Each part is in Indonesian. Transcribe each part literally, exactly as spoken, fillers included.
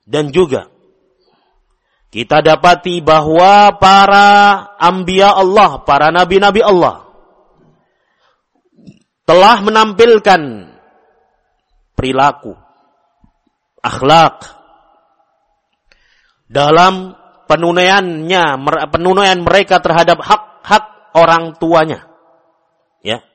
Dan juga kita dapati bahwa para anbiya Allah, para nabi-nabi Allah telah menampilkan perilaku, akhlak dalam penunaiannya, penunaian mereka terhadap hak-hak orang tuanya. Ya.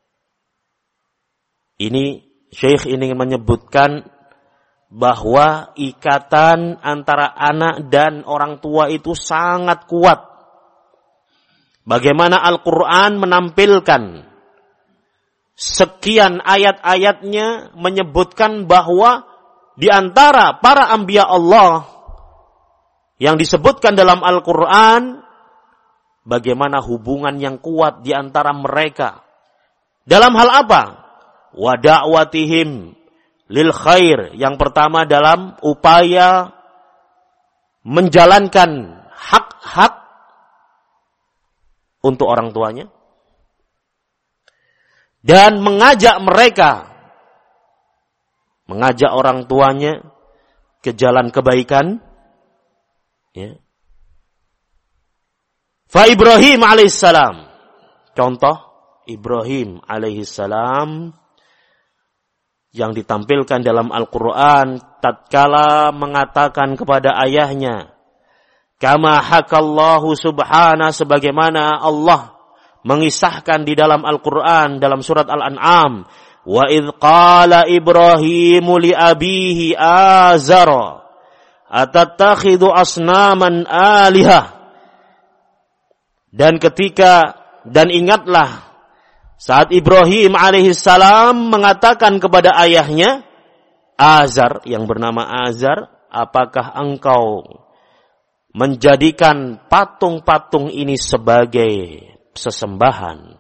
Ini Syekh ingin menyebutkan bahwa ikatan antara anak dan orang tua itu sangat kuat. Bagaimana Al-Quran menampilkan sekian ayat-ayatnya menyebutkan bahwa di antara para anbiya Allah yang disebutkan dalam Al-Quran, bagaimana hubungan yang kuat di antara mereka. Dalam hal apa? Wa da'watihim lil khair. Yang pertama dalam upaya menjalankan hak-hak untuk orang tuanya. Dan mengajak mereka, mengajak orang tuanya ke jalan kebaikan. Ya. Fa Ibrahim alaihissalam. Contoh Ibrahim alaihissalam yang ditampilkan dalam Al-Quran tatkala mengatakan kepada ayahnya, kama hakallahu subhana, sebagaimana Allah mengisahkan di dalam Al-Quran dalam surat Al-An'am, wa idh qala Ibrahimu li abihi azara atattakhidhu asnaman alihah. Dan ketika, dan ingatlah saat Ibrahim alaihissalam mengatakan kepada ayahnya Azar, yang bernama Azar, apakah engkau menjadikan patung-patung ini sebagai sesembahan?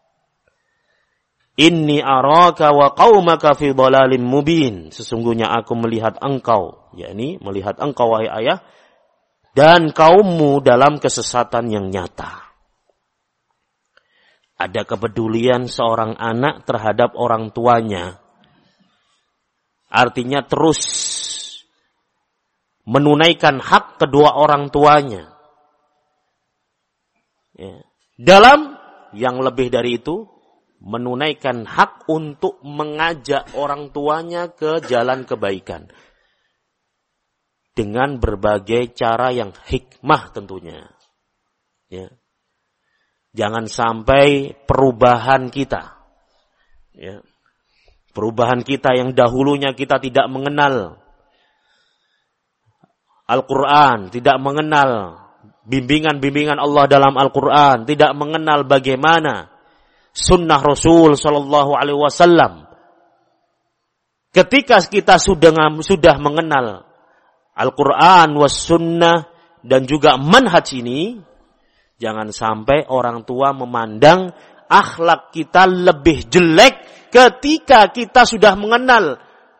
Inni araka wa qaumaka fi dhalalim mubin. Sesungguhnya aku melihat engkau, yakni melihat engkau wahai ayah, dan kaummu dalam kesesatan yang nyata. Ada kepedulian seorang anak terhadap orang tuanya. Artinya terus menunaikan hak kedua orang tuanya. Ya. Dalam yang lebih dari itu, menunaikan hak untuk mengajak orang tuanya ke jalan kebaikan. Dengan berbagai cara yang hikmah tentunya. Ya. Jangan sampai perubahan kita, ya, perubahan kita yang dahulunya kita tidak mengenal Al-Quran, tidak mengenal bimbingan-bimbingan Allah dalam Al-Quran, tidak mengenal bagaimana sunnah Rasul Sallallahu Alaihi Wasallam. Ketika kita sudah sudah mengenal Al-Quran was sunnah dan juga manhaj ini, jangan sampai orang tua memandang akhlak kita lebih jelek ketika kita sudah mengenal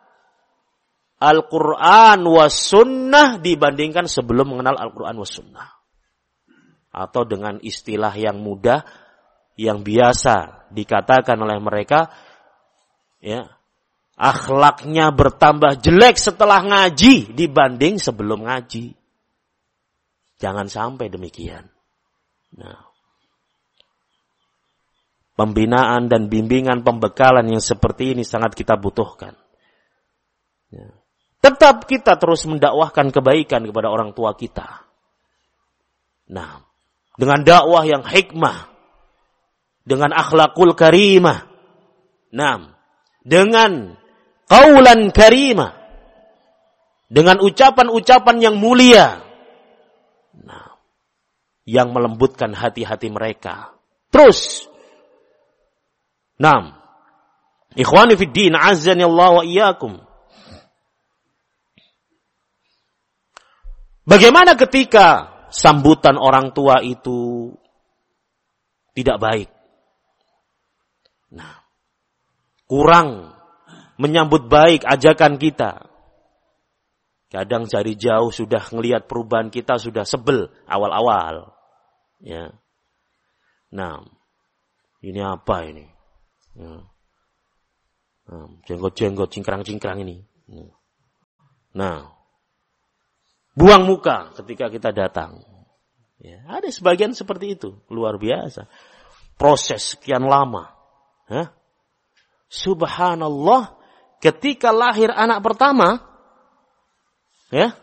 Al-Quran was sunnah dibandingkan sebelum mengenal Al-Quran was sunnah. Atau dengan istilah yang mudah, yang biasa dikatakan oleh mereka, ya, akhlaknya bertambah jelek setelah ngaji dibanding sebelum ngaji. Jangan sampai demikian. Nah, pembinaan dan bimbingan pembekalan yang seperti ini sangat kita butuhkan. Ya. Tetap kita terus mendakwahkan kebaikan kepada orang tua kita. Nah, dengan dakwah yang hikmah, dengan akhlakul karimah, nah, dengan qaulan karimah, dengan ucapan-ucapan yang mulia, nah, yang melembutkan hati-hati mereka. Terus, nah, ikhwani fid din, azzani Allah wa iyyakum. Bagaimana ketika sambutan orang tua itu tidak baik? Nah, kurang menyambut baik ajakan kita. Kadang dari jauh sudah ngelihat perubahan kita, sudah sebel awal-awal. Ya. Nah, ini apa ini? Ya. Nah, jenggot-jenggot cingkrang-cingkrang ini. Nah, buang muka ketika kita datang. Ya, ada sebagian seperti itu, luar biasa. Proses sekian lama. Hah? Subhanallah, ketika lahir anak pertama, ya,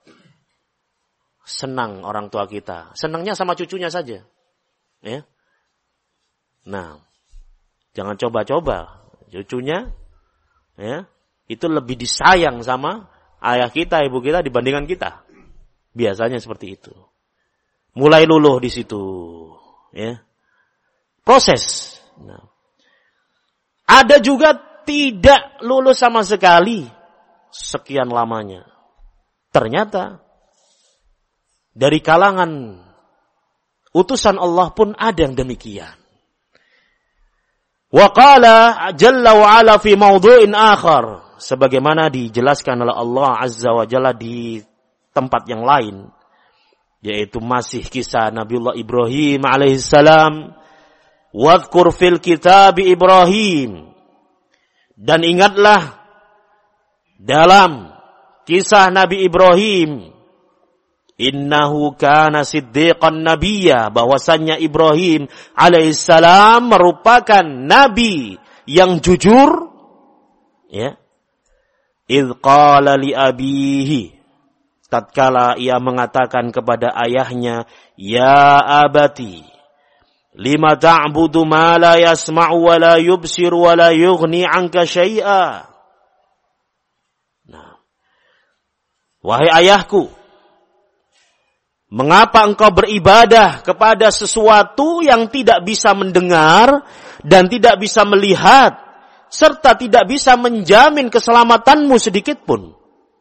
senang orang tua kita. Senangnya sama cucunya saja. Ya. Nah, jangan coba-coba. Cucunya, ya, itu lebih disayang sama ayah kita, ibu kita dibandingkan kita. Biasanya seperti itu. Mulai luluh di situ, ya. Proses. Nah. Ada juga tidak lulus sama sekali sekian lamanya. Ternyata dari kalangan utusan Allah pun ada yang demikian. Wa qala jalla wa ala fi mawdu'in akhar, sebagaimana dijelaskan oleh Allah Azza wa Jalla di tempat yang lain, yaitu masih kisah Nabiullah Ibrahim alaihissalam. Wadhkur fil kitab Ibrahim, dan ingatlah dalam kisah Nabi Ibrahim, innahu kana siddiqan nabiyya, bahwasannya Ibrahim alaihissalam merupakan nabi yang jujur, ya. Idh qala li abihi, tatkala ia mengatakan kepada ayahnya, ya abati, lima ta'budu ma la yasma'u wa la yubsir wa la yughni 'anka syai'a. Nah, wahai ayahku, mengapa engkau beribadah kepada sesuatu yang tidak bisa mendengar dan tidak bisa melihat, serta tidak bisa menjamin keselamatanmu sedikit pun?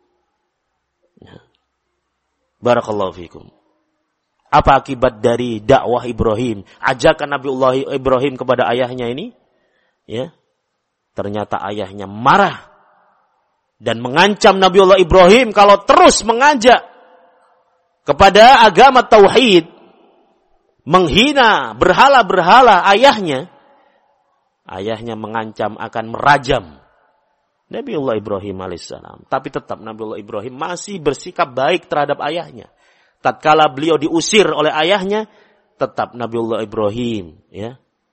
Barakallahu fikum. Apa akibat dari dakwah Ibrahim, ajakan Nabiullah Ibrahim kepada ayahnya ini? Ya, ternyata ayahnya marah dan mengancam Nabiullah Ibrahim kalau terus mengajak kepada agama tauhid, menghina berhala-berhala ayahnya. Ayahnya mengancam akan merajam Nabiullah Ibrahim alaihissalam. Tapi tetap Nabiullah Ibrahim masih bersikap baik terhadap ayahnya. Tatkala beliau diusir oleh ayahnya, tetap Nabiullah Ibrahim, ya,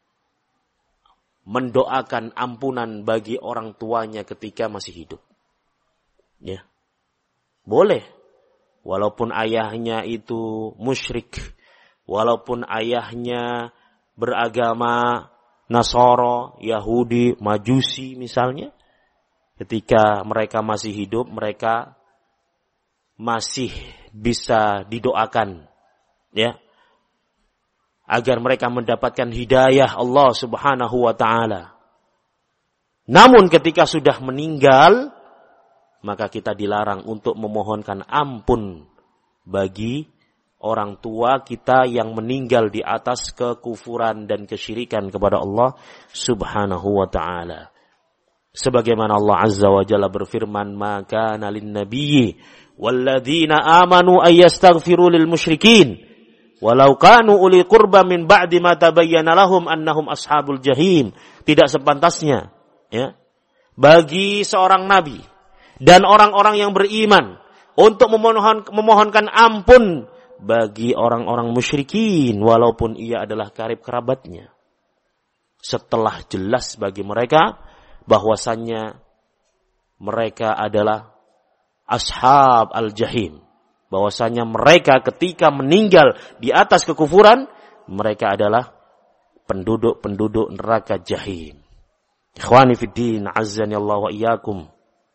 mendoakan ampunan bagi orang tuanya ketika masih hidup. Ya. Boleh. Walaupun ayahnya itu musyrik, walaupun ayahnya beragama Nasara, Yahudi, Majusi misalnya, ketika mereka masih hidup, mereka masih bisa didoakan, ya, agar mereka mendapatkan hidayah Allah Subhanahu wa taala. Namun ketika sudah meninggal, maka kita dilarang untuk memohonkan ampun bagi orang tua kita yang meninggal di atas kekufuran dan kesyirikan kepada Allah Subhanahu wa taala. Sebagaimana Allah Azza wa Jalla berfirman, "Maka nalin nabiyyi walladzina amanu ayyastaghfiru lil musyrikin walau kanu uli qurba min ba'di ma tabayyana lahum annahum ashabul jahim." Tidak sepantasnya, ya, bagi seorang nabi dan orang-orang yang beriman untuk memohon, memohonkan ampun bagi orang-orang musyrikin walaupun ia adalah karib kerabatnya, setelah jelas bagi mereka bahwasannya mereka adalah ashab al-jahim, bahwasannya mereka ketika meninggal di atas kekufuran, mereka adalah penduduk-penduduk neraka jahim. Ikhwani fiddin, azzani Allah wa iyyakum.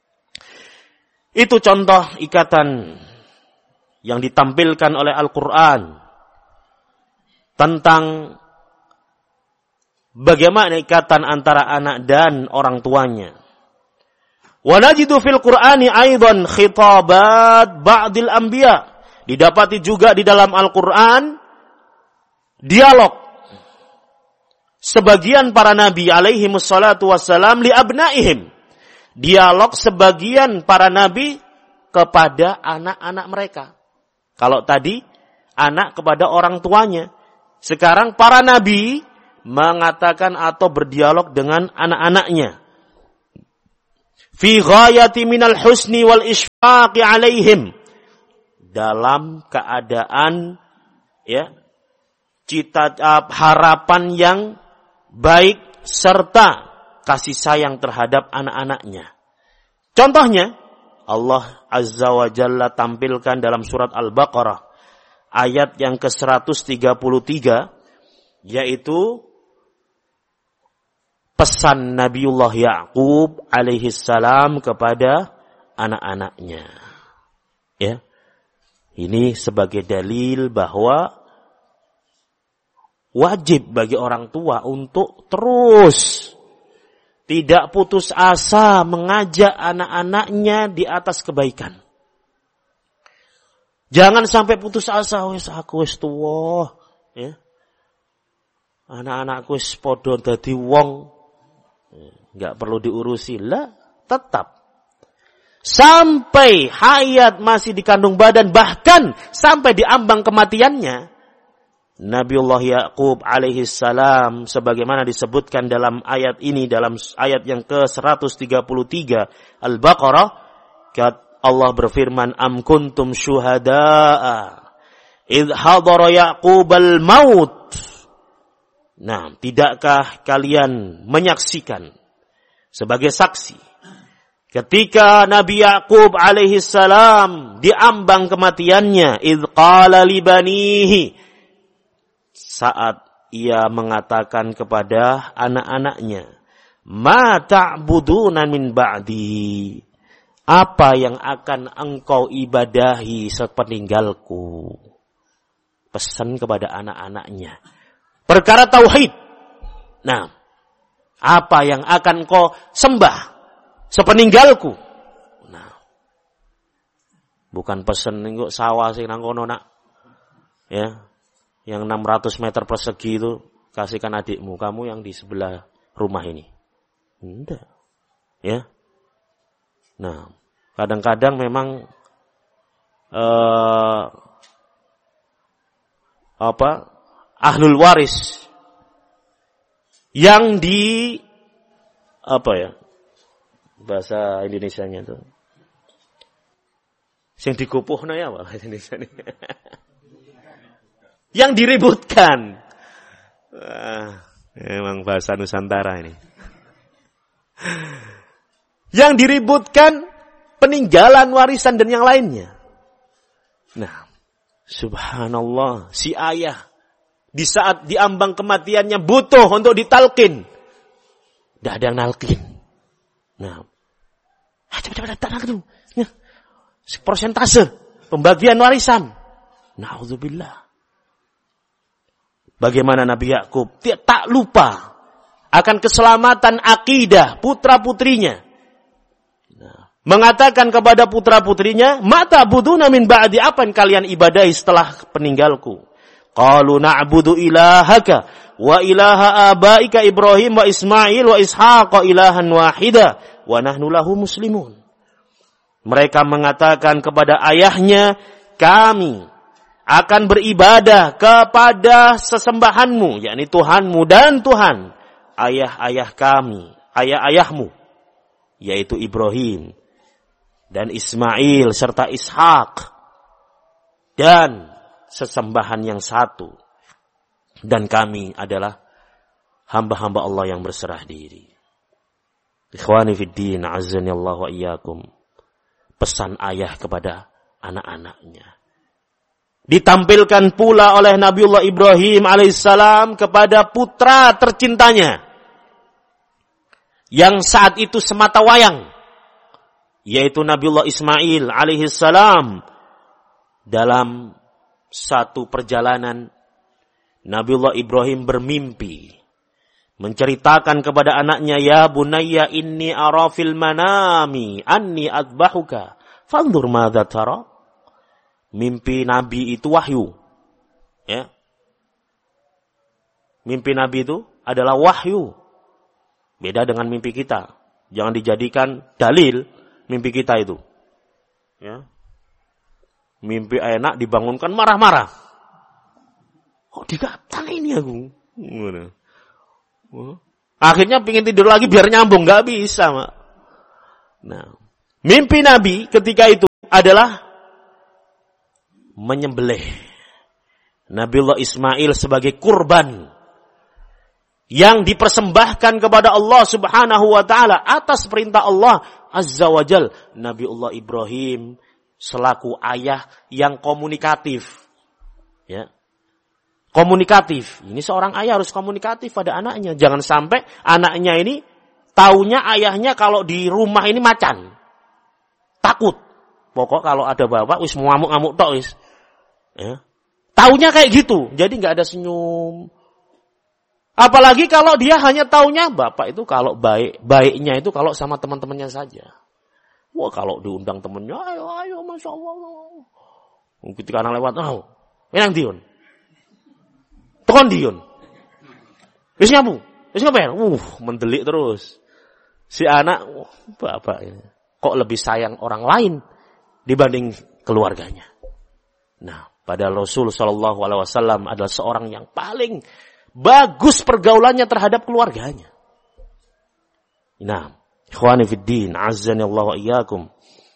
Itu contoh ikatan yang ditampilkan oleh Al-Quran tentang bagaimana ikatan antara anak dan orang tuanya. Wa najidu fil Qur'ani aidan khitabat ba'dil anbiya. Didapati juga di dalam Al-Quran dialog sebagian para nabi alaihi wassalatu wassalam li abnaihim. Dialog sebagian para nabi kepada anak-anak mereka. Kalau tadi anak kepada orang tuanya, sekarang para nabi mengatakan atau berdialog dengan anak-anaknya. Fi ghayati minal husni wal ishfaqi alaihim. dalam keadaan ya cita harapan yang baik serta kasih sayang terhadap anak-anaknya. Contohnya Allah Azza wa Jalla tampilkan dalam surat Al-Baqarah ayat yang ke seratus tiga puluh tiga, yaitu pesan Nabiullah Ya'qub alaihi salam kepada anak-anaknya. Ya. Ini sebagai dalil bahwa wajib bagi orang tua untuk terus tidak putus asa mengajak anak-anaknya di atas kebaikan. Jangan sampai putus asa, wis aku wis tuwa, ya. Anak-anakku wis padha dadi wong, enggak perlu diurusi lah, tetap sampai hayat masih dikandung badan, bahkan sampai di ambang kematiannya. Nabiullah Ya'qub alaihi salam sebagaimana disebutkan dalam ayat ini, dalam ayat yang ke seratus tiga puluh tiga Al-Baqarah, Allah berfirman, am kuntum syuhada'a idh hadara Ya'qubal maut. Nah, tidakkah kalian menyaksikan sebagai saksi ketika Nabi Ya'qub alaihi salam diambang kematiannya, idh qala li banihi, saat ia mengatakan kepada anak-anaknya, ma ta'buduna min ba'di, apa yang akan engkau ibadahi sepeninggalku. Pesan kepada anak-anaknya perkara tauhid. Nah, apa yang akan engkau sembah sepeninggalku. Nah, bukan pesan engko sawah sing nang kono nak. Ya. Yang enam ratus meter persegi itu kasihkan adikmu, kamu yang di sebelah rumah ini. Enggak. Ya. Nah, kadang-kadang memang uh, apa? Ahlul waris yang di apa ya? Bahasa Indonesianya itu. Sing dikupuhna ya bahasa Indonesia ini. Yang diributkan. Wah, memang bahasa Nusantara ini. Yang diributkan peninggalan, warisan dan yang lainnya. Nah, subhanallah, si ayah di saat diambang kematiannya butuh untuk ditalkin. Tidak ada yang nalkin. Nah, cepat-cepat tak nalkin. Persentase pembagian warisan. Na'udzubillah. Bagaimana Nabi Ya'qub tak lupa akan keselamatan akidah putra-putrinya. Nah, mengatakan kepada putra-putrinya, ma ta'buduna min ba'di, apa yang kalian ibadahi setelah peninggalku? Qalu na'budu ilahaka wa ilaha abaika Ibrahim wa Ismail wa Ishaq ilahan wahida wa nahnu lahu muslimun. Mereka mengatakan kepada ayahnya, kami akan beribadah kepada sesembahanmu, yakni Tuhanmu dan Tuhan ayah-ayah kami, ayah-ayahmu, yaitu Ibrahim dan Ismail serta Ishak, dan sesembahan yang satu, dan kami adalah hamba-hamba Allah yang berserah diri. Ikhwani fid din, azzani Allah wa iyyakum. Pesan ayah kepada anak-anaknya ditampilkan pula oleh Nabiullah Ibrahim alaihissalam kepada putra tercintanya yang saat itu semata wayang, yaitu Nabiullah Ismail alaihissalam. Dalam satu perjalanan, Nabiullah Ibrahim bermimpi menceritakan kepada anaknya, ya bunayya inni ara fil manami anni adbahuka fanzur madza tara. Mimpi Nabi itu wahyu. Ya. Mimpi Nabi itu adalah wahyu. Beda dengan mimpi kita. Jangan dijadikan dalil mimpi kita itu. Ya. Mimpi enak dibangunkan marah-marah. Oh, dikatakan ini aku. Akhirnya pengen tidur lagi biar nyambung. Gak bisa, Mak. Nah, mimpi Nabi ketika itu adalah menyembelih Nabiullah Ismail sebagai kurban yang dipersembahkan kepada Allah Subhanahu wa taala atas perintah Allah Azza wa Jal. Nabiullah Ibrahim selaku ayah yang komunikatif. Ya. Komunikatif. Ini seorang ayah harus komunikatif pada anaknya. Jangan sampai anaknya ini taunya ayahnya kalau di rumah ini macan. Takut. Pokok kalau ada bapak wis ngamuk-ngamuk tok wis. Ya. Taunya kayak gitu. Jadi enggak ada senyum. Apalagi kalau dia hanya taunya bapak itu kalau baik, baiknya itu kalau sama teman-temannya saja. Wah, kalau diundang temannya, ayo ayo Masya Allah. Ketika anak lewat, oh, menang diun. Tekon diun. Wis ngapu, wis ngapain? Uh, mendelik terus. Si anak, uh, bapak ini kok lebih sayang orang lain dibanding keluarganya. Nah, padahal Rasul Shallallahu Alaihi Wasallam adalah seorang yang paling bagus pergaulannya terhadap keluarganya. Nah, ikhwani fiddin, azzani Allah wa iyyakum.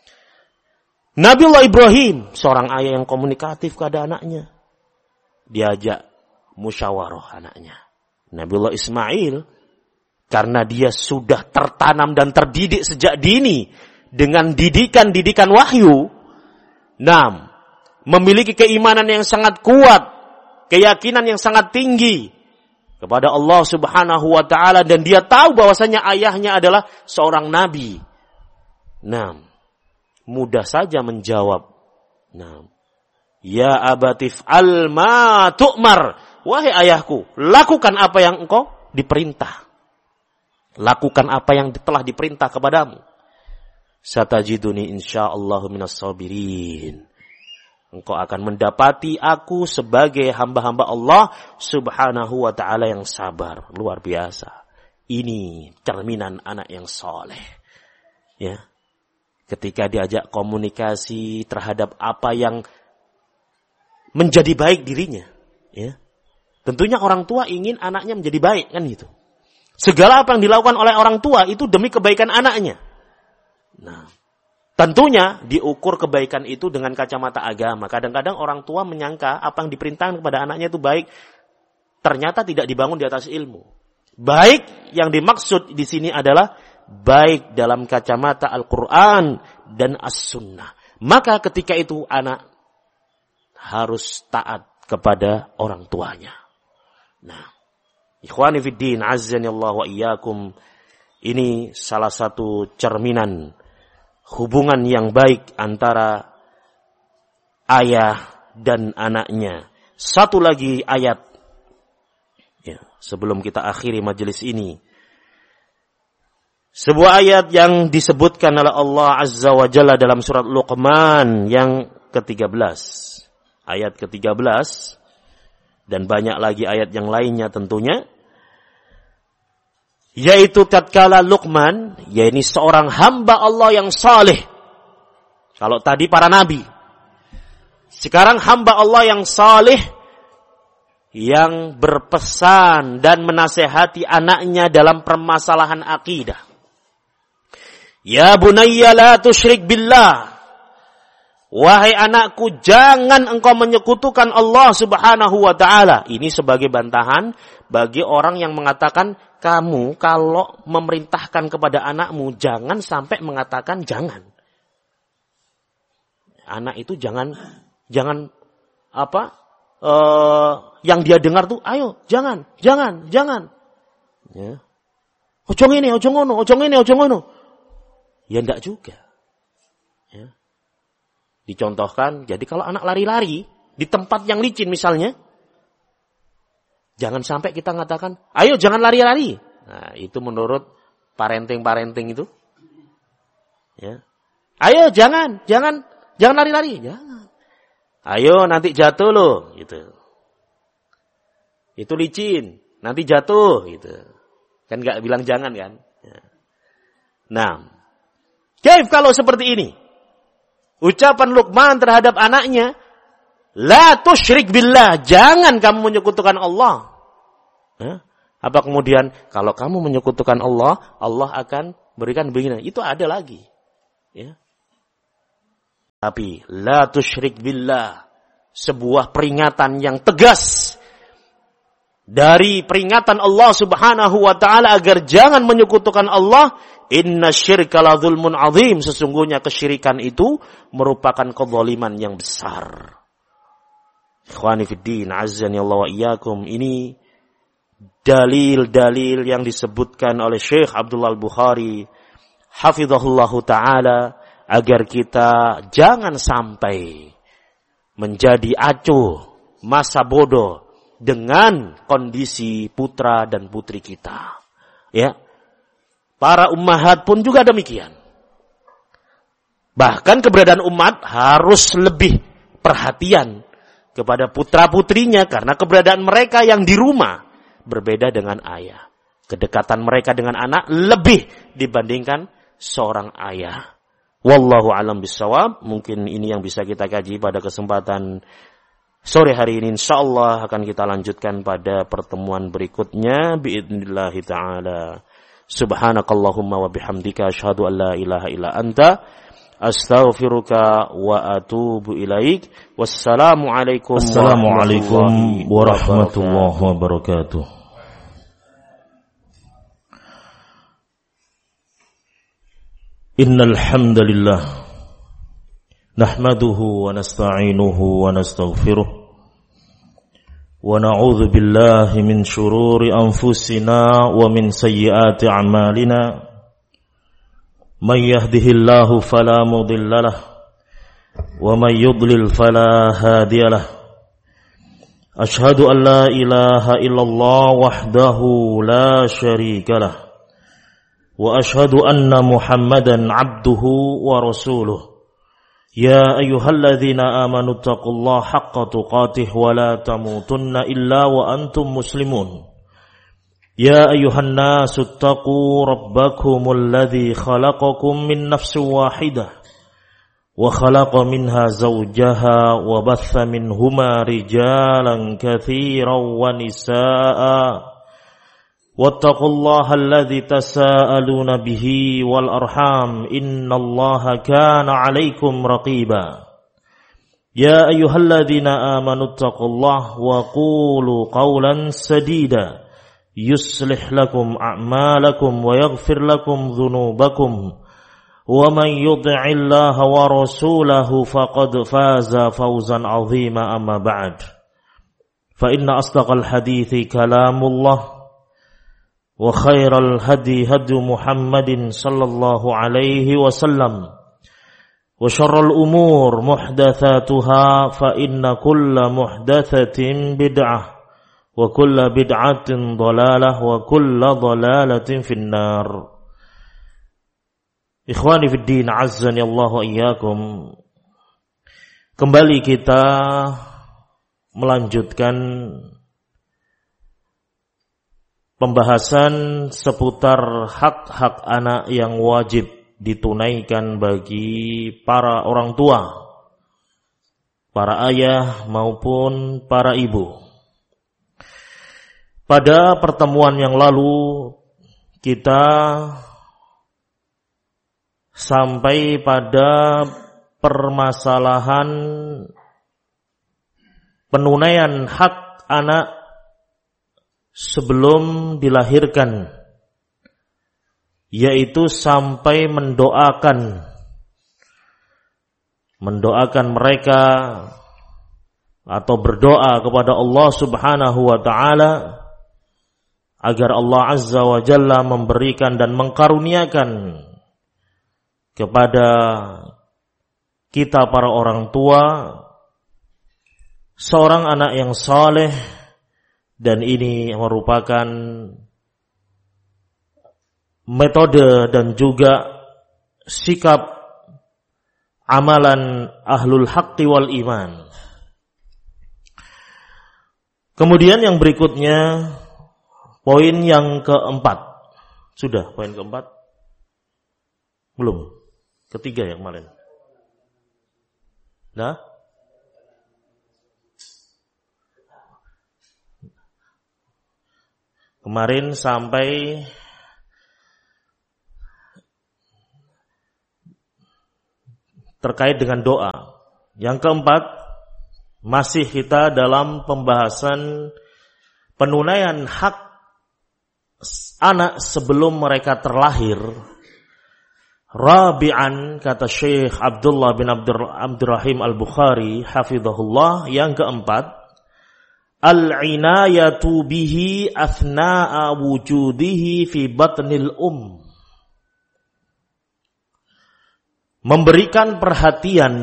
Nabiullah Ibrahim, seorang ayah yang komunikatif kepada anaknya. Diajak musyawarah anaknya. Nabiullah Ismail, karena dia sudah tertanam dan terdidik sejak dini dengan didikan-didikan wahyu, nam, memiliki keimanan yang sangat kuat, keyakinan yang sangat tinggi kepada Allah Subhanahu wa taala, dan dia tahu bahwasanya ayahnya adalah seorang nabi. Nam, mudah saja menjawab. Nam, ya abatif al ma tu'mar. Wahai ayahku, lakukan apa yang engkau diperintah. Lakukan apa yang telah diperintah kepadamu. Satajiduni insyaallah minas sabirin. Engkau akan mendapati aku sebagai hamba-hamba Allah Subhanahu wa ta'ala yang sabar. Luar biasa. Ini cerminan anak yang soleh. Ya. Ketika diajak komunikasi terhadap apa yang menjadi baik dirinya. Ya. Tentunya orang tua ingin anaknya menjadi baik, kan gitu. Segala apa yang dilakukan oleh orang tua itu demi kebaikan anaknya. Nah, tentunya diukur kebaikan itu dengan kacamata agama. Kadang-kadang orang tua menyangka apa yang diperintahkan kepada anaknya itu baik, ternyata tidak dibangun di atas ilmu. Baik yang dimaksud di sini adalah baik dalam kacamata Al-Quran dan As-Sunnah. Maka ketika itu anak harus taat kepada orang tuanya. Nah, ikhwani fiddin, azzani Allah wa iyyakum, ini salah satu cerminan hubungan yang baik antara ayah dan anaknya. Satu lagi ayat, ya, sebelum kita akhiri majelis ini. Sebuah ayat yang disebutkan oleh Allah Azza wa Jalla dalam surat Luqman yang ketiga belas. Ayat ketiga belas. Dan banyak lagi ayat yang lainnya tentunya. Yaitu tatkala Luqman, yaitu seorang hamba Allah yang saleh. Kalau tadi para nabi. Sekarang hamba Allah yang saleh, yang berpesan dan menasehati anaknya dalam permasalahan akidah. Ya bunayya la tusyrik billah. Wahai anakku, jangan engkau menyekutukan Allah Subhanahu wa ta'ala. Ini sebagai bantahan bagi orang yang mengatakan, kamu kalau memerintahkan kepada anakmu, jangan sampai mengatakan jangan. Anak itu jangan, jangan apa, uh, yang dia dengar tuh, ayo, jangan, jangan, jangan. Ya. Ojo ini, ojo ngono, ojo ini, ojo ngono. Ya enggak juga. Ya. Dicontohkan, jadi kalau anak lari-lari di tempat yang licin misalnya, jangan sampai kita mengatakan, ayo jangan lari-lari. Nah, itu menurut parenting-parenting itu. Ya. Ayo jangan, jangan, jangan lari-lari. Jangan. Ayo nanti jatuh loh, gitu. Itu licin, nanti jatuh, gitu. Kan nggak bilang jangan kan? Ya. Nah, kaif kalau seperti ini? Ucapan Luqman terhadap anaknya, la tusyrik billah, jangan kamu menyekutukan Allah. Ya. Apa kemudian kalau kamu menyekutukan Allah, Allah akan berikan begini. Itu ada lagi. Ya. Tapi la tusyrik billah, sebuah peringatan yang tegas dari peringatan Allah Subhanahu wa taala agar jangan menyekutukan Allah. Inna syirka la dzulmun azim, sesungguhnya kesyirikan itu merupakan kezaliman yang besar. Ikhwani fiddin, azzani Allah wa iyyakum, ini dalil-dalil yang disebutkan oleh Syekh Abdullah Al-Bukhari hafizahullahu ta'ala agar kita jangan sampai menjadi acuh, masa bodoh dengan kondisi putra dan putri kita. Ya. Para ummahat pun juga demikian. Bahkan keberadaan umat harus lebih perhatian kepada putra-putrinya karena keberadaan mereka yang di rumah berbeda dengan ayah. Kedekatan mereka dengan anak lebih dibandingkan seorang ayah. Wallahu a'lam bishawab. Mungkin ini yang bisa kita kaji pada kesempatan sore hari ini. Insyaallah akan kita lanjutkan pada pertemuan berikutnya biidznillah taala. Subhanakallahumma wa bihamdika asyhadu an la ilaha illa anta astaghfiruka wa atubu ilaik. Wassalamu alaikum Assalamualaikum warahmatullahi wabarakatuh. Innal hamdalillah nahmaduhu wa nasta'inuhu wa nastaghfiruh wa na'udzu billahi min shururi anfusina wa min sayyiati a'malina. Man yahdihillahu fala mudilla lahu wa man yudlil fala hadiya lahu. Ashhadu an la ilaha illallah wahdahu la syarika lahu wa ashhadu anna Muhammadan abduhu wa rasuluh. Ya ayyuhalladzina amanu taqullaha haqqa tuqatih wa la tamutunna illa wa antum muslimun. Ya ayyuhan nasu taqu rabbakumul ladzi khalaqakum min nafsin wahidah wa khalaqa minha zawjaha wa batha minhuma rijalan katsiran wa nisaa'a wattaqullaha alladzi tasaaluna bihi wal arham innallaha kana 'alaikum raqiba. Ya ayyuhalladzina amanu taqullaha wa qulu qawlan sadida yuslih lakum a'malakum wa yaghfir lakum dhunubakum wa man yuti'illaha wa rasulahu faqad faza fawzan 'azima amma ba'd. Fa inna asdaqal hadithi kalamullah wa khairal hadi hadi Muhammadin sallallahu alaihi wasallam wa syarrul umur muhdatsatuha fa inna kulla muhdatsatin bid'ah wa kulla bid'atin dhalalah wa kulla dhalalatin finnar. Ikhwani fid din, azzani Allah wa iyyakum. Kembali kita melanjutkan pembahasan seputar hak-hak anak yang wajib ditunaikan bagi para orang tua, para ayah maupun para ibu. Pada pertemuan yang lalu kita sampai pada permasalahan penunaian hak anak sebelum dilahirkan, yaitu sampai mendoakan mendoakan mereka atau berdoa kepada Allah Subhanahu wa taala agar Allah Azza wa Jalla memberikan dan mengkaruniakan kepada kita para orang tua seorang anak yang saleh, dan ini merupakan metode dan juga sikap amalan ahlul haqqi wal iman. Kemudian yang berikutnya, poin yang keempat. Sudah poin keempat? Belum. Ketiga yang kemarin. Nah? Kemarin sampai terkait dengan doa. Yang keempat, Masih kita dalam pembahasan penunaian hak anak sebelum mereka terlahir. Rabi'an, kata Syekh Abdullah bin Abdur, Abdurrahim Al-Bukhari hafizahullah, yang keempat, al-inayatu bihi athna'a wujudihi fi batnil um. Memberikan perhatian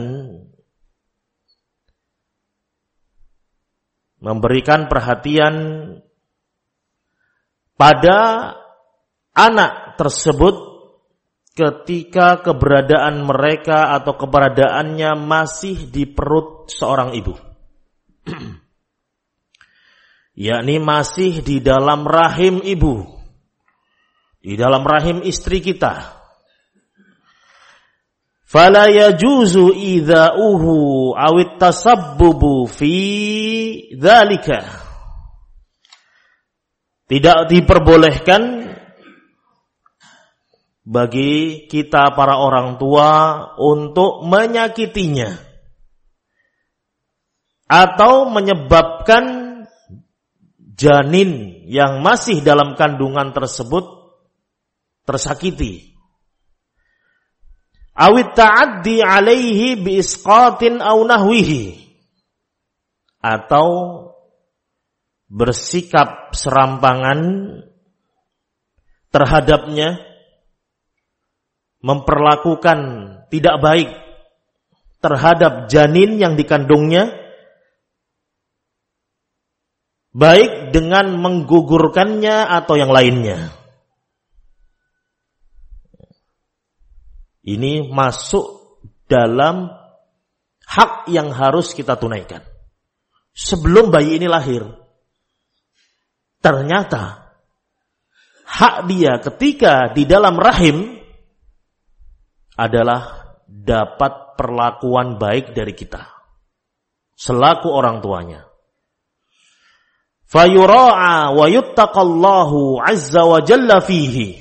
memberikan perhatian pada anak tersebut ketika keberadaan mereka atau keberadaannya masih di perut seorang ibu. Yakni masih di dalam rahim ibu, di dalam rahim istri kita. Fala yajuzu idza'uhu awit tasabbubu fi dzalika. Tidak diperbolehkan bagi kita para orang tua untuk menyakitinya atau menyebabkan janin yang masih dalam kandungan tersebut tersakiti. Awit ta'addi alaihi bi isqatin aw nahwihi, atau bersikap serampangan terhadapnya, memperlakukan tidak baik terhadap janin yang dikandungnya, baik dengan menggugurkannya atau yang lainnya. Ini masuk dalam hak yang harus kita tunaikan sebelum bayi ini lahir. Ternyata hak dia ketika di dalam rahim adalah dapat perlakuan baik dari kita selaku orang tuanya. Fayura'a wa yuttaqallahu azza wa jalla fihi.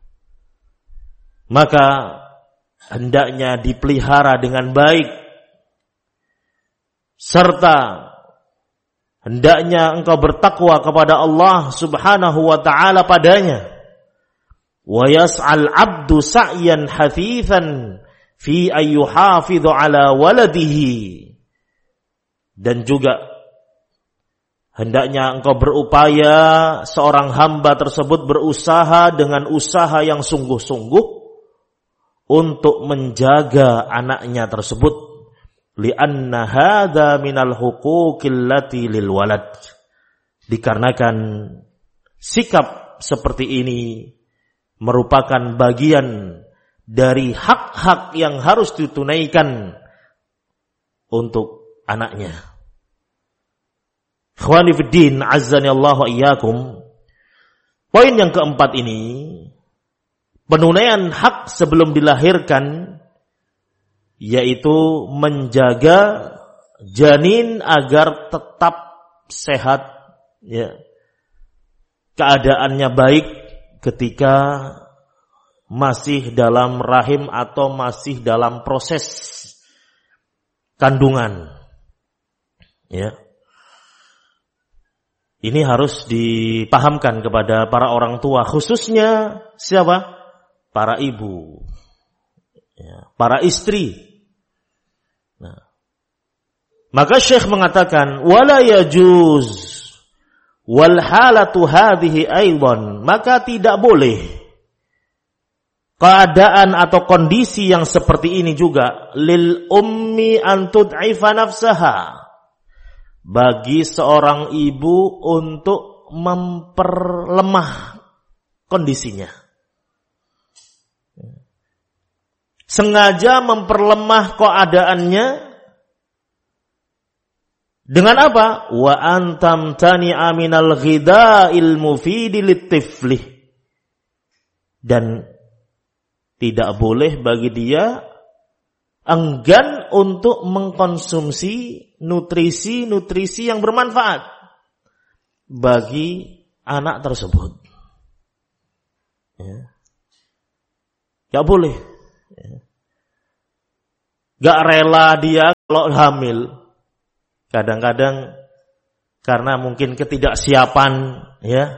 Maka hendaknya dipelihara dengan baik, serta hendaknya engkau bertakwa kepada Allah subhanahu wa ta'ala padanya. Wa yas'al abdu sa'yan hafifan fi ayyuhafidhu ala waladihi. Dan juga hendaknya engkau berupaya, seorang hamba tersebut berusaha dengan usaha yang sungguh-sungguh untuk menjaga anaknya tersebut, li'anna hadza minal huquqil lati lil walad. Dikarenakan sikap seperti ini merupakan bagian dari hak-hak yang harus ditunaikan untuk anaknya. Ikhwani fiddin, azzani Allah wa iyyakum. Poin yang keempat ini, penunaian hak sebelum dilahirkan, yaitu menjaga janin agar tetap sehat, ya, keadaannya baik ketika masih dalam rahim atau masih dalam proses kandungan, ya. Ini harus dipahamkan kepada para orang tua, khususnya siapa? Para ibu, ya, para istri. Nah, maka Syekh mengatakan wala yajuz wal halatu hadhihi aidan, maka tidak boleh keadaan atau kondisi yang seperti ini juga lil ummi an tud'ifa nafsaha, bagi seorang ibu untuk memperlemah kondisinya. Sengaja memperlemah keadaannya dengan apa? Wa antam tani'a minal ghidha'il mufidi litifli. Dan tidak boleh bagi dia enggan untuk mengkonsumsi nutrisi-nutrisi yang bermanfaat bagi anak tersebut. Ya. Gak boleh. Ya. Gak rela dia kalau hamil. Kadang-kadang karena mungkin ketidaksiapan, ya,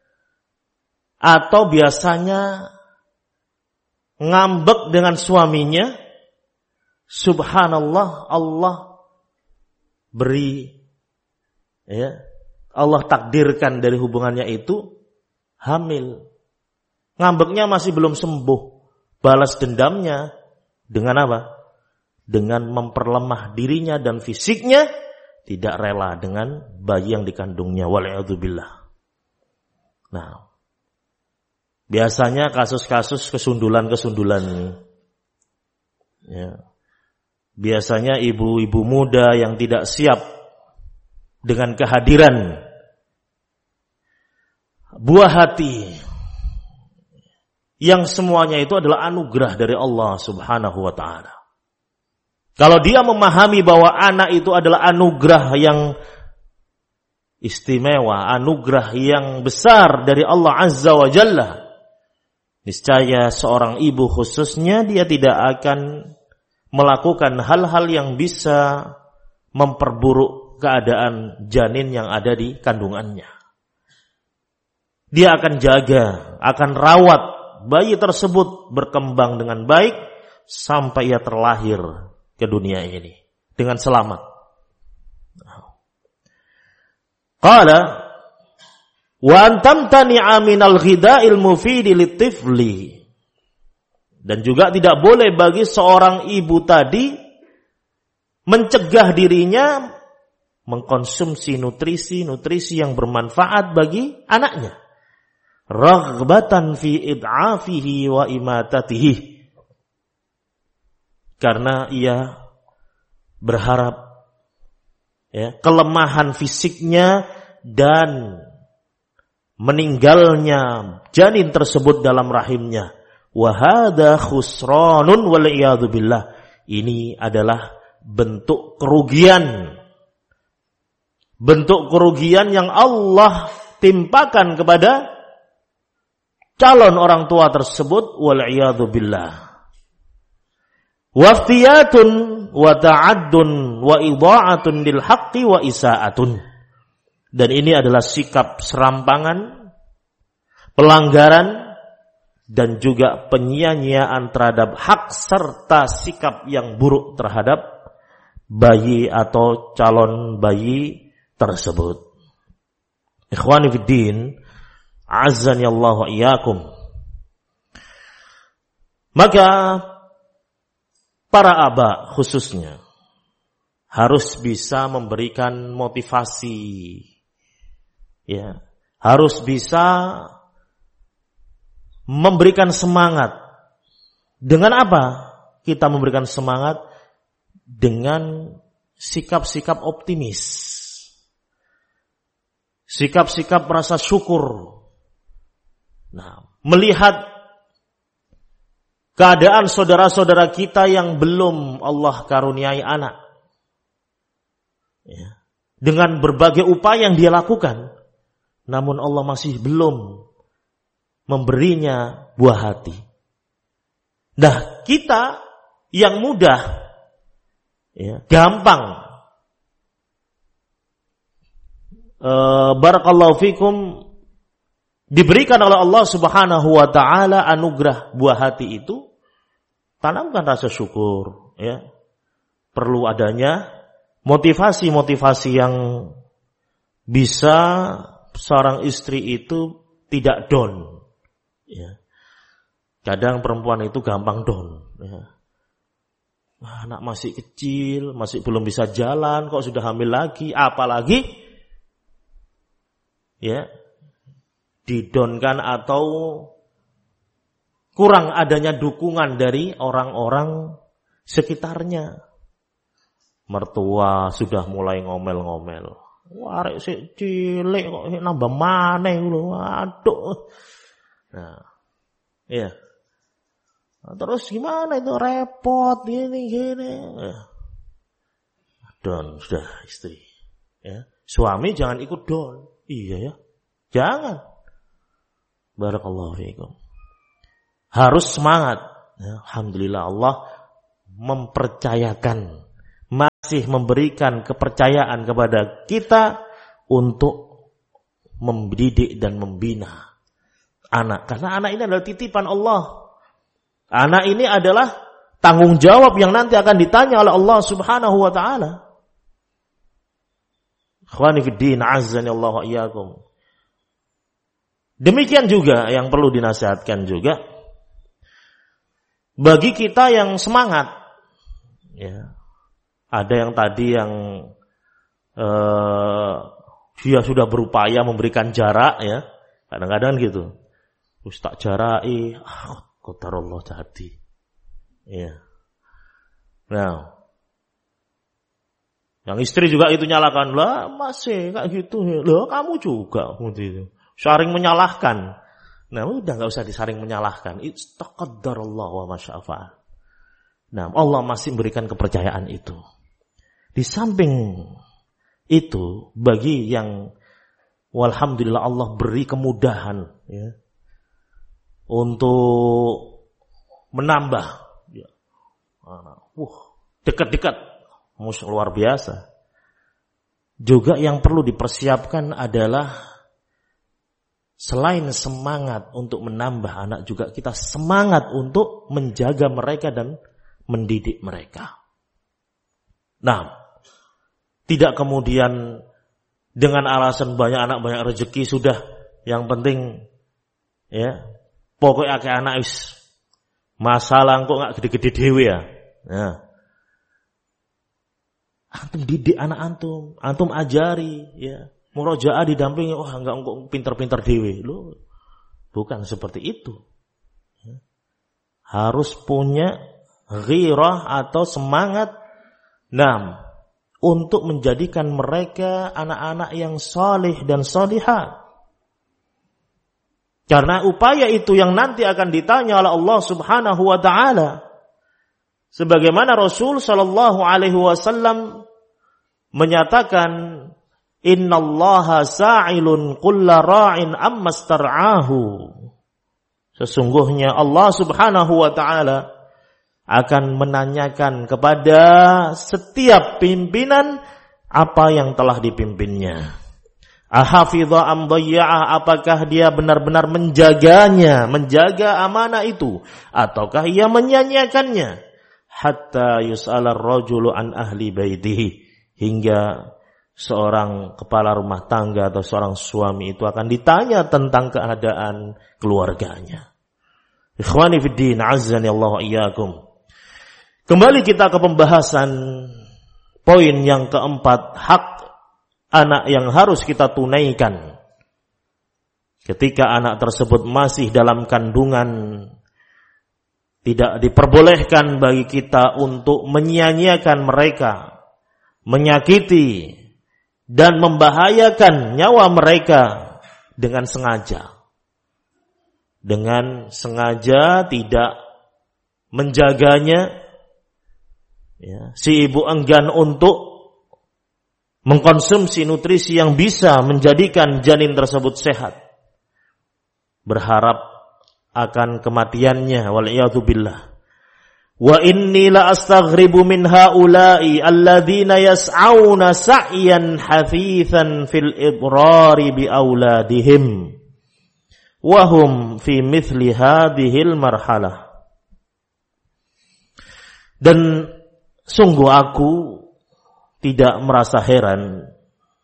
atau biasanya ngambek dengan suaminya, subhanallah, Allah beri, ya, Allah takdirkan dari hubungannya itu hamil. Ngambeknya masih belum sembuh, balas dendamnya dengan apa? Dengan memperlemah dirinya dan fisiknya, tidak rela dengan bayi yang dikandungnya. Wal'iyadzubillah. Nah, biasanya kasus-kasus kesundulan-kesundulan ini, ya, biasanya ibu-ibu muda yang tidak siap dengan kehadiran buah hati yang semuanya itu adalah anugerah dari Allah Subhanahu wa ta'ala. Kalau dia memahami bahwa anak itu adalah anugerah yang istimewa, anugerah yang besar dari Allah Azza wa Jalla, niscaya seorang ibu khususnya dia tidak akan melakukan hal-hal yang bisa memperburuk keadaan janin yang ada di kandungannya. Dia akan jaga, akan rawat bayi tersebut berkembang dengan baik sampai ia terlahir ke dunia ini dengan selamat. Qala wa antam tani'a minal ghida'il mufidi litifli. Dan juga tidak boleh bagi seorang ibu tadi mencegah dirinya mengkonsumsi nutrisi-nutrisi yang bermanfaat bagi anaknya. Raghbatan fi id'afihi wa imatatihi. Karena ia berharap, ya, kelemahan fisiknya dan meninggalnya janin tersebut dalam rahimnya. Wa hadza khusranun wal iyadu billah. Ini adalah bentuk kerugian. Bentuk kerugian yang Allah timpakan kepada calon orang tua tersebut, wal iyadu billah. Waftiyatun wa ta'addun wa idha'atun lil haqqi wa isaatun. Dan ini adalah sikap serampangan, pelanggaran, dan juga penyia-nyiaan terhadap hak serta sikap yang buruk terhadap bayi atau calon bayi tersebut. Ikhwani fiddin, azzani Allah wa iyyakum. Maka para aba khususnya harus bisa memberikan motivasi, ya, harus bisa memberikan semangat. Dengan apa kita memberikan semangat? Dengan sikap-sikap optimis, sikap-sikap rasa syukur. Nah, melihat keadaan saudara-saudara kita yang belum Allah karuniai anak, ya, dengan berbagai upaya yang dia lakukan, namun Allah masih belum memberinya buah hati. Nah, kita yang mudah, ya, gampang, e, barakallahu fikum, diberikan oleh Allah Subhanahu wa ta'ala anugerah buah hati itu, tanamkan rasa syukur, ya. Perlu adanya motivasi-motivasi yang bisa seorang istri itu tidak down, ya. Kadang perempuan itu gampang down, ya. Anak masih kecil, masih belum bisa jalan, kok sudah hamil lagi, apalagi, ya, didonkan atau kurang adanya dukungan dari orang-orang sekitarnya. Mertua sudah mulai ngomel-ngomel. Warek sik cilik kok nambah maneh lho. Aduh. Nah, iya. Nah, terus gimana itu, repot gini gini. Don sudah istri. Ya. Suami jangan ikut don. Iya ya. Jangan. Barakallahu fiikum. Harus semangat. Ya, alhamdulillah Allah mempercayakan, masih memberikan kepercayaan kepada kita untuk mendidik dan membina anak. Karena anak ini adalah titipan Allah. Anak ini adalah tanggung jawab yang nanti akan ditanya oleh Allah Subhanahu wa ta'ala. Ikhwani fid din, azzani Allah wa iyyakum. Demikian juga yang perlu dinasihatkan juga bagi kita yang semangat. Ya. Ada yang tadi yang uh, dia sudah berupaya memberikan jarak, ya. Kadang-kadang gitu. Ustaz jarai, ah, qadarullah jadi. Ya. Nah, yang istri juga itu nyalakan, lah masih kayak gitu, lah kamu juga, gitu. Saring menyalahkan. Nah, udah nggak usah disaring menyalahkan. Istaqaddarullah wa masya'afa'al. Nah, Allah masih memberikan kepercayaan itu. Di samping itu, bagi yang walhamdulillah Allah beri kemudahan, ya, untuk menambah, ya, uh, dekat-dekat, musuh luar biasa. Juga yang perlu dipersiapkan adalah selain semangat untuk menambah anak, juga kita semangat untuk menjaga mereka dan mendidik mereka. Nah, tidak kemudian dengan alasan banyak anak banyak rezeki sudah, yang penting ya pokoknya kayak anak is masalah kok nggak gede-gede dewe ya. Nah, antum didik anak antum, antum ajari, ya. Murojaah didampingi, wah enggak engkau pinter-pinter dewe. Loh, bukan seperti itu. Harus punya ghirah atau semangat, nah, untuk menjadikan mereka anak-anak yang salih dan salihah. Karena upaya itu yang nanti akan ditanya oleh Allah Subhanahu wa ta'ala. Sebagaimana Rasul sallallahu alaihi wasallam menyatakan, innallaha sa'ilun kulla ra'in amma star'ahu. Sesungguhnya Allah Subhanahu wa ta'ala akan menanyakan kepada setiap pimpinan apa yang telah dipimpinnya. Ahafidha am dhayya'ah, apakah dia benar-benar menjaganya, menjaga amanah itu, ataukah ia menyanyiakannya? Hatta yus'ala ar-rajulu an ahli baitihi, hingga seorang kepala rumah tangga atau seorang suami itu akan ditanya tentang keadaan keluarganya. Ikhwani fid din, azzani Allah wa iyyakum. Kembali kita ke pembahasan poin yang keempat, hak anak yang harus kita tunaikan ketika anak tersebut masih dalam kandungan. Tidak diperbolehkan bagi kita untuk menyia-nyiakan mereka, menyakiti dan membahayakan nyawa mereka dengan sengaja. Dengan sengaja tidak menjaganya, ya, si ibu enggan untuk mengkonsumsi nutrisi yang bisa menjadikan janin tersebut sehat, berharap akan kematiannya, wal'iyadzu billah. Wa inni la astaghribu min haula'i alladzina yas'auna sa'yan hafithan fil idrari bi auladihim wa hum fi mithli hadhil marhalah. Dan sungguh aku tidak merasa heran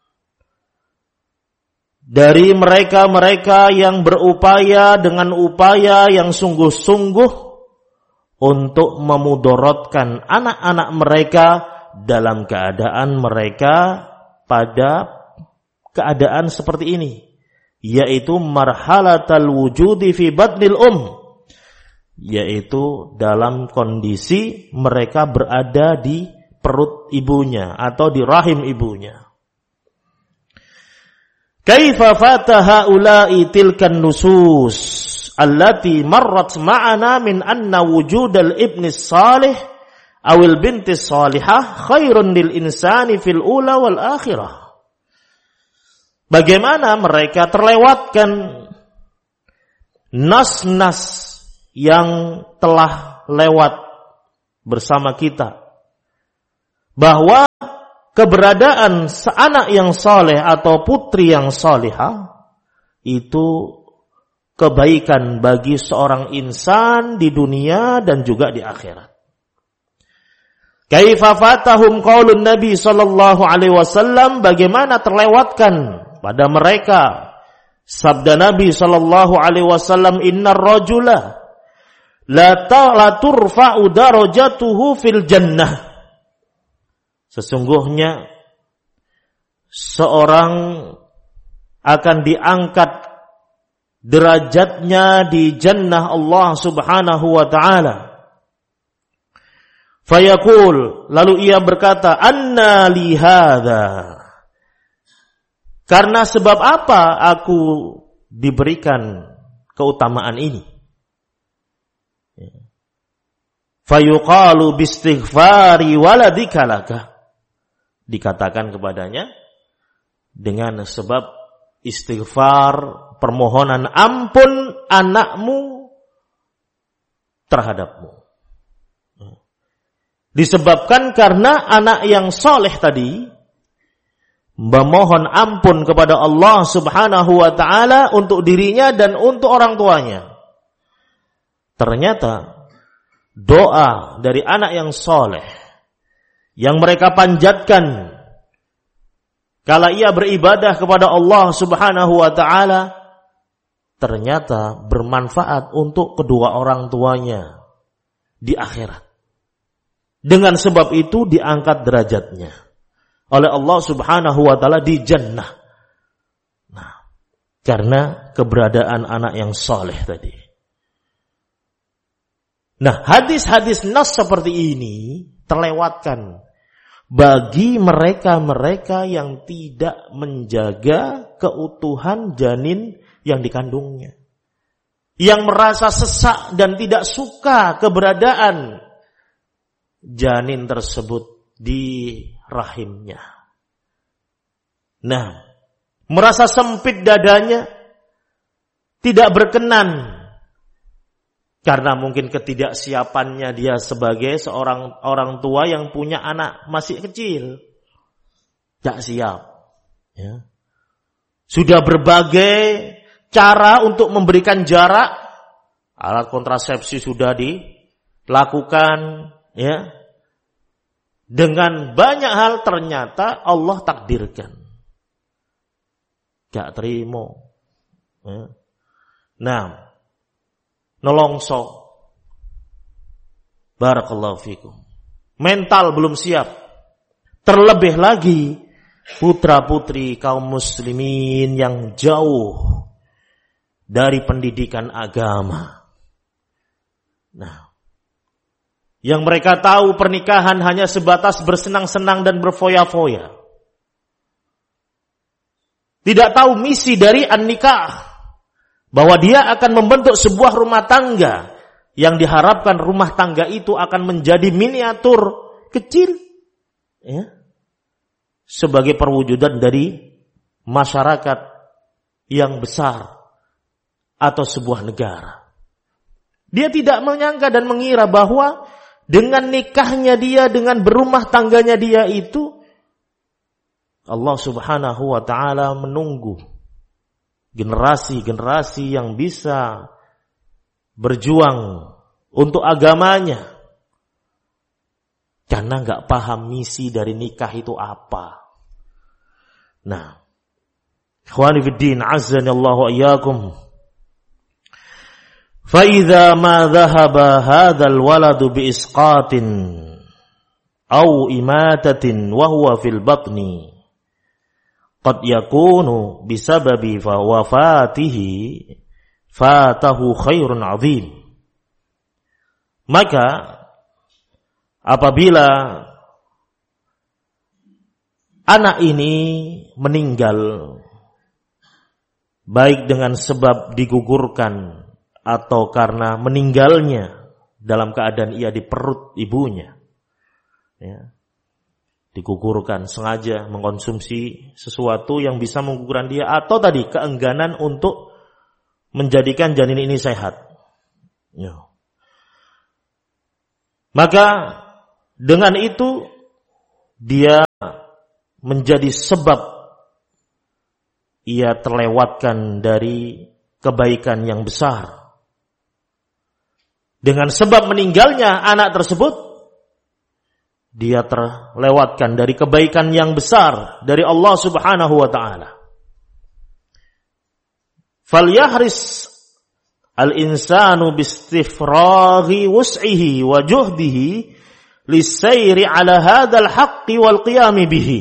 dari mereka-mereka yang berupaya dengan upaya yang sungguh-sungguh untuk memudorotkan anak-anak mereka dalam keadaan mereka pada keadaan seperti ini, yaitu marhalatal wujudi fi batnil um, yaitu dalam kondisi mereka berada di perut ibunya atau di rahim ibunya. Kaifa fataha ulai tilkan nusus allati marrat ma'ana min anna wujudal ibni salih awil binti salihah khairun lil insani fil ula wal akhirah. Bagaimana mereka terlewatkan nas-nas yang telah lewat bersama kita bahwa keberadaan seanak yang soleh atau putri yang solehah itu kebaikan bagi seorang insan di dunia dan juga di akhirat. Kaifa fatahum qaulun Nabi sallallahu alaihi wasallam, bagaimana terlewatkan pada mereka sabda Nabi sallallahu alaihi wasallam, innar rajula la la turfa'u darajatuhu fil jannah. Sesungguhnya seorang akan diangkat derajatnya di jannah Allah Subhanahu wa taala. Fayaqul, lalu ia berkata, anna li hadza, karena sebab apa aku diberikan keutamaan ini? Fayuqalu bistighfari waladika laka, dikatakan kepadanya dengan sebab istighfar, permohonan ampun anakmu terhadapmu. Disebabkan karena anak yang soleh tadi memohon ampun kepada Allah Subhanahu wa ta'ala untuk dirinya dan untuk orang tuanya. Ternyata doa dari anak yang soleh yang mereka panjatkan kala ia beribadah kepada Allah Subhanahu wa ta'ala ternyata bermanfaat untuk kedua orang tuanya di akhirat. Dengan sebab itu diangkat derajatnya oleh Allah Subhanahu wa ta'ala di jannah. Nah, karena keberadaan anak yang soleh tadi. Nah, hadis-hadis nas seperti ini terlewatkan bagi mereka-mereka yang tidak menjaga keutuhan janin yang dikandungnya, yang merasa sesak dan tidak suka keberadaan janin tersebut di rahimnya. Nah, merasa sempit dadanya, tidak berkenan karena mungkin ketidaksiapannya dia sebagai seorang orang tua yang punya anak masih kecil. Tak siap. Ya. Sudah berbagai cara untuk memberikan jarak. Alat kontrasepsi sudah dilakukan. Ya. Dengan banyak hal ternyata Allah takdirkan. Gak terima. Ya. Nah. Nolongso. Barakallahu fikum. Mental belum siap. Terlebih lagi putra-putri kaum muslimin yang jauh dari pendidikan agama. Nah, yang mereka tahu pernikahan hanya sebatas bersenang-senang dan berfoya-foya. Tidak tahu misi dari an-nikah. Bahwa dia akan membentuk sebuah rumah tangga yang diharapkan rumah tangga itu akan menjadi miniatur kecil, ya, sebagai perwujudan dari masyarakat yang besar atau sebuah negara. Dia tidak menyangka dan mengira bahwa dengan nikahnya dia, dengan berumah tangganya dia itu, Allah Subhanahu wa ta'ala menunggu generasi-generasi yang bisa berjuang untuk agamanya. Karena gak paham misi dari nikah itu apa. Nah, ikhwani fiddin, azzani Allah wa iyyakum. Fa idza ma dhahaba hadzal waladu bi isqatin aw imatatin wa huwa fil batni qad yakunu bisababi wafatihi fatahu khairun azim. Maka apabila anak ini meninggal baik dengan sebab digugurkan atau karena meninggalnya dalam keadaan ia di perut ibunya, ya, digugurkan, sengaja mengkonsumsi sesuatu yang bisa menggugurkan dia, atau tadi keengganan untuk menjadikan janin ini sehat. Ya. Maka dengan itu dia menjadi sebab ia terlewatkan dari kebaikan yang besar. Dengan sebab meninggalnya anak tersebut, dia terlewatkan dari kebaikan yang besar dari Allah Subhanahu wa ta'ala. Falyahris al-insanu bistifraghi wus'ihi wa juhdihi lisayri ala hadzal haqqi wal qiyami bihi.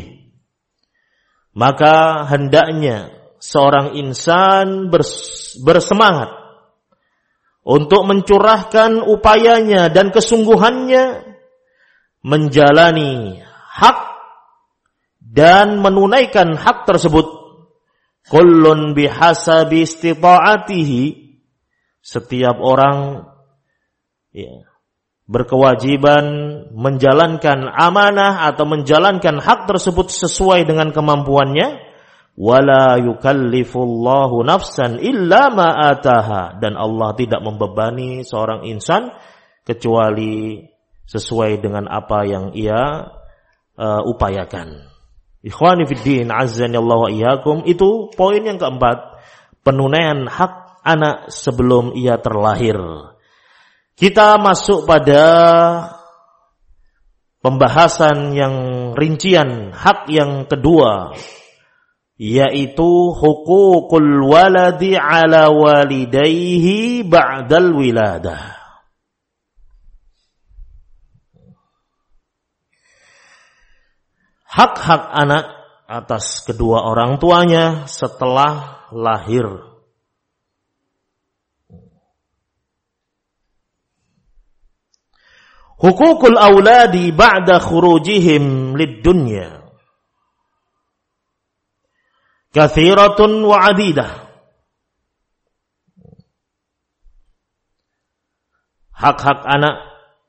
Maka hendaknya seorang insan bersemangat untuk mencurahkan upayanya dan kesungguhannya menjalani hak dan menunaikan hak tersebut. Kullun bihasabi istita'atihi, setiap orang ya, berkewajiban menjalankan amanah atau menjalankan hak tersebut sesuai dengan kemampuannya. Wala yukallifullahu nafsan illa ma ataha, dan Allah tidak membebani seorang insan kecuali sesuai dengan apa yang ia uh, upayakan. Ikhwani fiddin, azzanillahu wa iyyakum, itu poin yang keempat, penunaian hak anak sebelum ia terlahir. Kita masuk pada pembahasan yang rincian hak yang kedua, yaitu hukukul waladi ala walidayhi ba'dal wiladah. Hak-hak anak atas kedua orang tuanya setelah lahir. Hukukul auladi ba'da khurujihim lid-dunya kathiratun wa adidah. Hak-hak anak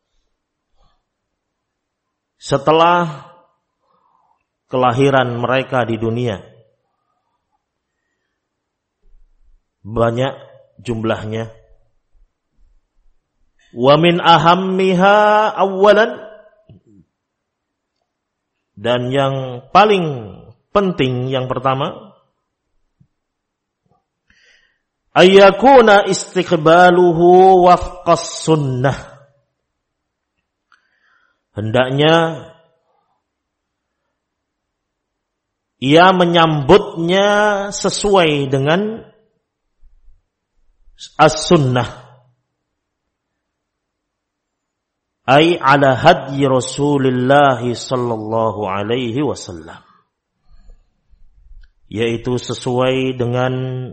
setelah kelahiran mereka di dunia banyak jumlahnya. Wa min ahammiha awwalan, dan yang paling penting yang pertama, ayyakuna istiqbaluhu wafqas sunnah, hendaknya ia menyambutnya sesuai dengan as-sunnah, ay ala hadyi Rasulullah sallallahu alaihi wasallam, yaitu sesuai dengan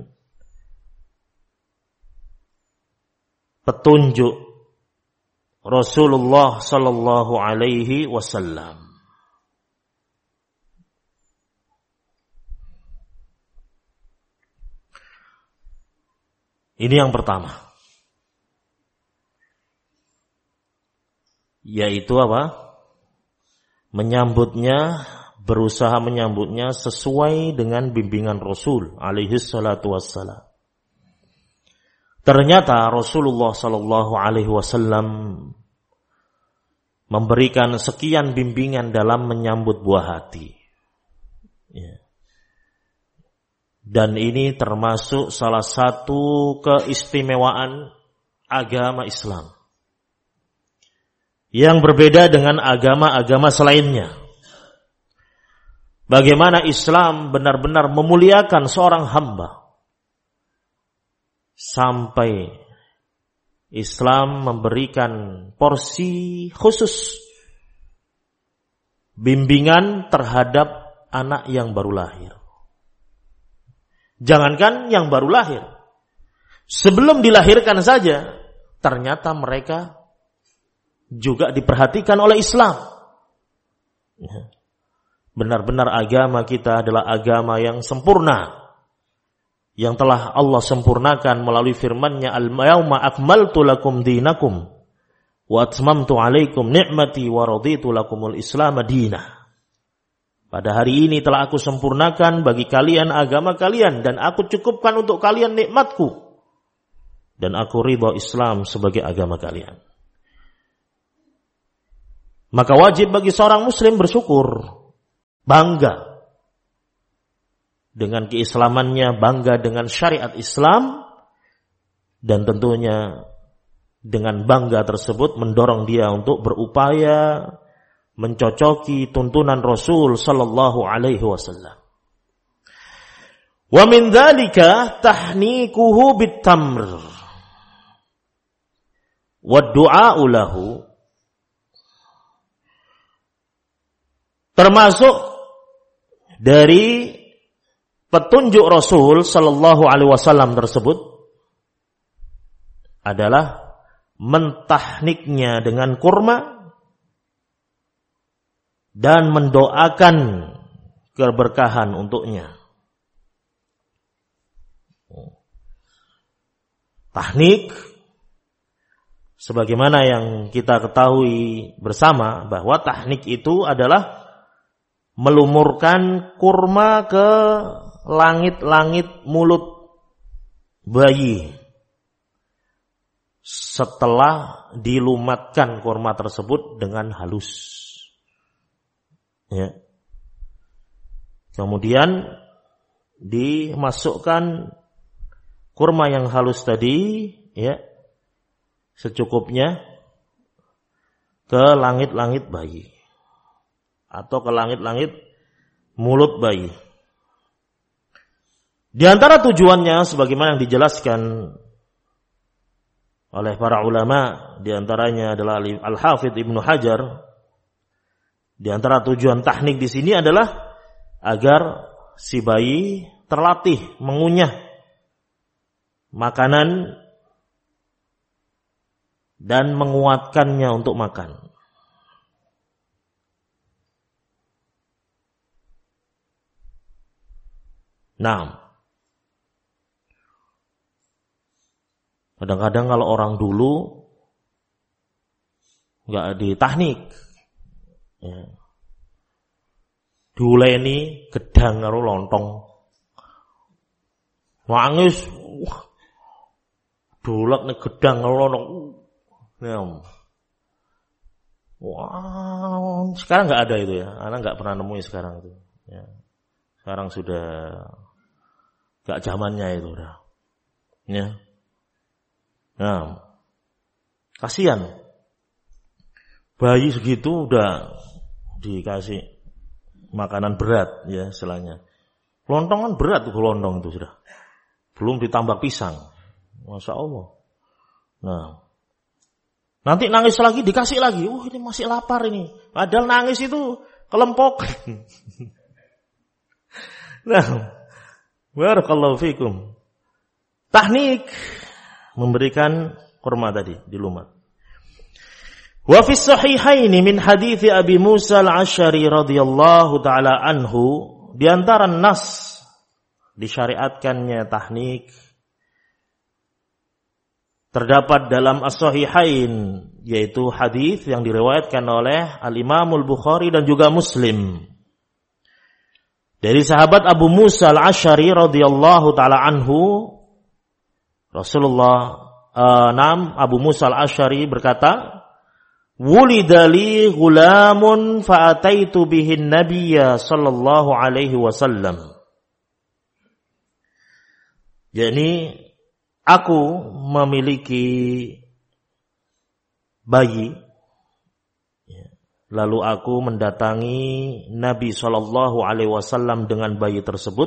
petunjuk Rasulullah sallallahu alaihi wasallam. Ini yang pertama, yaitu apa? Menyambutnya, berusaha menyambutnya sesuai dengan bimbingan Rasul alaihi salatu wassalam. Ternyata Rasulullah sallallahu alaihi wasallam memberikan sekian bimbingan dalam menyambut buah hati. Ya. Dan ini termasuk salah satu keistimewaan agama Islam yang berbeda dengan agama-agama selainnya. Bagaimana Islam benar-benar memuliakan seorang hamba sampai Islam memberikan porsi khusus bimbingan terhadap anak yang baru lahir. Jangankan yang baru lahir, sebelum dilahirkan saja ternyata mereka juga diperhatikan oleh Islam. Benar-benar agama kita adalah agama yang sempurna, yang telah Allah sempurnakan melalui firman-Nya, al-yauma akmaltu lakum dinakum wa atmamtu alaikum ni'mati wa raditu lakumul islam madinah. Pada hari ini telah aku sempurnakan bagi kalian agama kalian, dan aku cukupkan untuk kalian nikmatku, dan aku ridha Islam sebagai agama kalian. Maka wajib bagi seorang muslim bersyukur, bangga dengan keislamannya, bangga dengan syariat Islam, dan tentunya dengan bangga tersebut mendorong dia untuk berupaya mencocoki tuntunan Rasul sallallahu alaihi wasallam. Wa min dzalika tahnikuhu bit-tamr wa du'a'u lahu. Termasuk dari petunjuk Rasul sallallahu alaihi wasallam tersebut adalah mentahniknya dengan kurma dan mendoakan keberkahan untuknya. Tahnik, sebagaimana yang kita ketahui bersama bahwa tahnik itu adalah melumurkan kurma ke langit-langit mulut bayi setelah dilumatkan kurma tersebut dengan halus. Ya. Kemudian dimasukkan kurma yang halus tadi, ya, secukupnya ke langit-langit bayi atau ke langit-langit mulut bayi. Di antara tujuannya sebagaimana yang dijelaskan oleh para ulama, di antaranya adalah Al-Hafidz Ibnu Hajar, di antara tujuan tahnik di sini adalah agar si bayi terlatih mengunyah makanan dan menguatkannya untuk makan. Nah, kadang-kadang kalau orang dulu nggak ditahnik, ya, diuleni gedang karo lontong, nangis, wah, dolak nih gedang karo lontong, ya. Wah, sekarang nggak ada itu ya, anak nggak pernah nemuin sekarang itu, ya. Sekarang sudah gak zamannya itu udah. Ya. Nah, kasihan. Bayi segitu udah dikasih makanan berat ya istilahnya. Lontong kan berat tuh lontong itu sudah. Belum ditambah pisang. Masya Allah. Nah, nanti nangis lagi dikasih lagi. Wah, ini masih lapar ini. Padahal nangis itu kelempok. Nah, barakallahu fikum. Tahnik memberikan kurma tadi dilumat. Wa fi sahihaini min hadits Abi Musa al-Asy'ari radhiyallahu taala anhu, di antara nas disyariatkannya tahnik terdapat dalam as-sahihain, yaitu hadis yang diriwayatkan oleh Al-Imam Al-Bukhari dan juga Muslim. Dari sahabat Abu Musa al-Asy'ari radhiyallahu taala anhu, Rasulullah uh, nam Abu Musa al-Asy'ari berkata, "Wulidali ghulamun fa'ataitu bihin nabiyya sallallahu alaihi wasallam." Yakni aku memiliki bayi, lalu aku mendatangi Nabi sallallahu alaihi wasallam dengan bayi tersebut.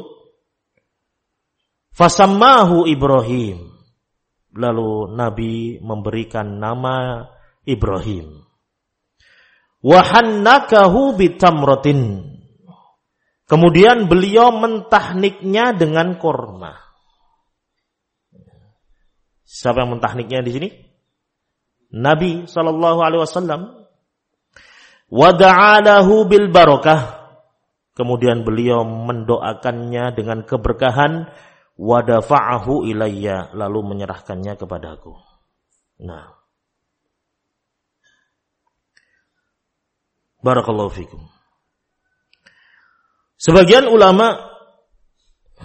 Fasammahu Ibrahim. Lalu Nabi memberikan nama Ibrahim. Wa hannakahu bitamratin. Kemudian beliau mentahniknya dengan korma. Siapa yang mentahniknya di sini? Nabi sallallahu alaihi wasallam. Wa da'alahu bil barakah. Kemudian beliau mendoakannya dengan keberkahan. Wa dafa'ahu ilayya, lalu menyerahkannya kepadaku. Nah, barakallahu fikum. Sebagian ulama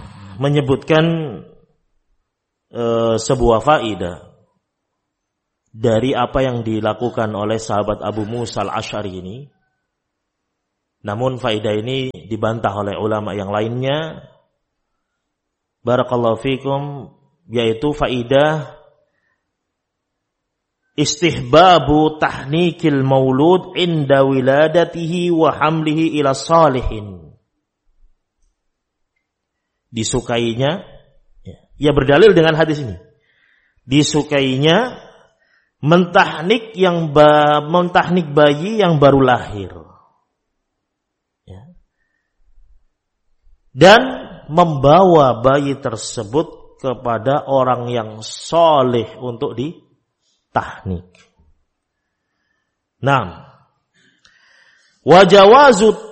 menyebutkan e, sebuah faidah dari apa yang dilakukan oleh sahabat Abu Musa al-Asy'ari ini. Namun faedah ini dibantah oleh ulama yang lainnya. Barakallahu fikum, yaitu faedah istihbabu tahnikil maulud inda wiladatihi wa hamlihi ila salihin. Disukainya, ya berdalil dengan hadis ini. Disukainya mentahnik yang ba, mentahnik bayi yang baru lahir. Ya. Dan membawa bayi tersebut kepada orang yang soleh untuk ditahnik. Nah, wa jawazu